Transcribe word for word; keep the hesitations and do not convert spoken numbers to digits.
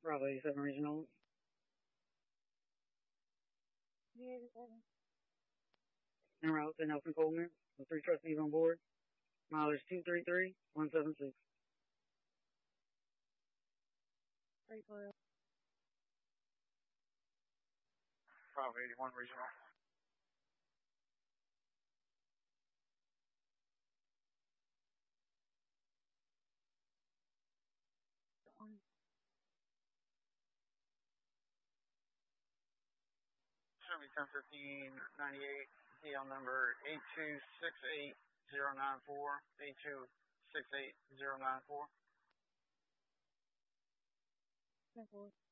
Bravo eighty-seven Regional. En route to Nelson Coleman with three trustees on board. Mileage two three three one seven six. Bravo eighty-one Regional. Chevy ten fifteen ninety-eight, D L number eight two six eight zero nine four, eight two six eight zero nine four.